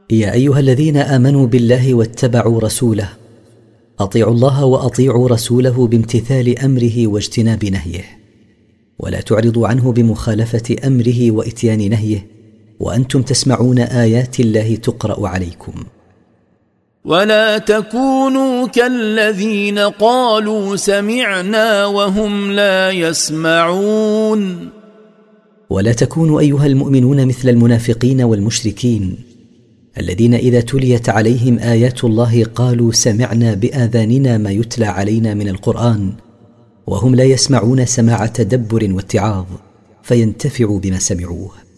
يا أيها الذين آمنوا بالله واتبعوا رسوله أطيعوا الله وأطيعوا رسوله بامتثال أمره واجتناب نهيه، ولا تعرضوا عنه بمخالفة أمره وإتيان نهيه وأنتم تسمعون آيات الله تقرأ عليكم. ولا تكونوا كالذين قالوا سمعنا وهم لا يسمعون. ولا تكونوا أيها المؤمنون مثل المنافقين والمشركين الذين إذا تليت عليهم آيات الله قالوا سمعنا بآذاننا ما يتلى علينا من القرآن، وهم لا يسمعون سماع تدبر واتعاظ فينتفعوا بما سمعوه.